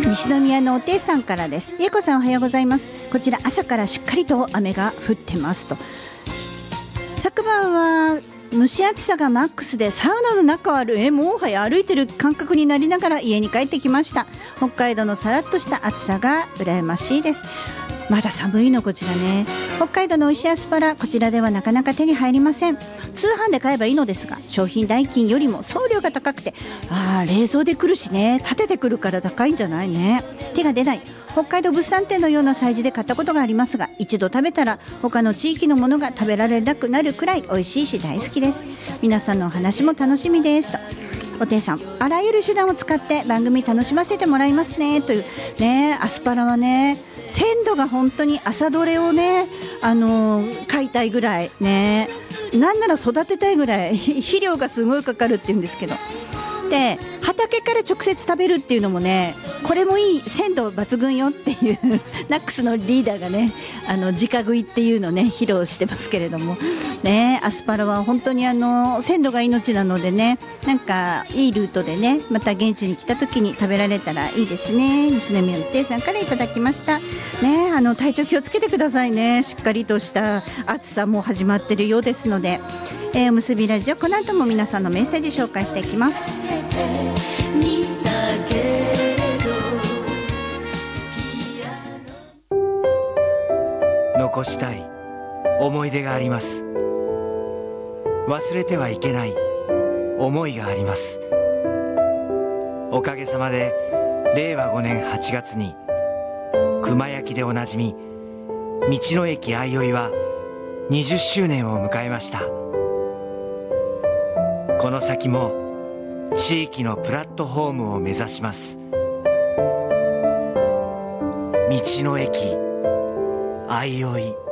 西宮のおていさんからです。ゆうこさんおはようございます。こちら朝からしっかりと雨が降ってますと。昨晩は蒸し暑さがマックスでサウナの中あるもはや歩いてる感覚になりながら家に帰ってきました。北海道のさらっとした暑さが羨ましいです。まだ寒いのこちらね。北海道の美味しいアスパラ、こちらではなかなか手に入りません。通販で買えばいいのですが、商品代金よりも送料が高くて、冷蔵で来るしね、立ててくるから高いんじゃないね。手が出ない。北海道物産展のような催事で買ったことがありますが、一度食べたら他の地域のものが食べられなくなるくらい美味しいし大好きです。皆さんのお話も楽しみですと。おていさん、あらゆる手段を使って番組楽しませてもらいますねというね。アスパラはね、鮮度が本当に朝どれをね、買いたいぐらいね、なんなら育てたいぐらい肥料がすごいかかるっていうんですけど、で畑から直接食べるっていうのもね、これもいい、鮮度抜群よっていうナックスのリーダーがね、直食いっていうのをね披露してますけれどもね。アスパラは本当に鮮度が命なのでね、なんかいいルートでね、また現地に来た時に食べられたらいいですね。西宮のていさんからいただきましたね。体調気をつけてくださいね。しっかりとした暑さも始まってるようですので、おむすびラジオ、この後も皆さんのメッセージ紹介していきます。 残したい思い出があります。忘れてはいけない思いがあります。おかげさまで令和5年8月に熊焼でおなじみ道の駅あいおいは20周年を迎えました。この先も地域のプラットフォームを目指します。道の駅あいおい。